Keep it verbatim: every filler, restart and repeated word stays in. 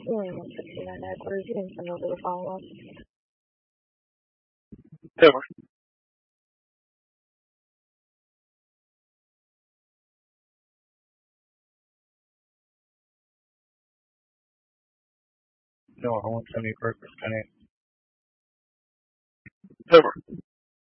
嗯，原来不是运行的这个方案。 这会儿这会儿我整理本儿，整理这会儿。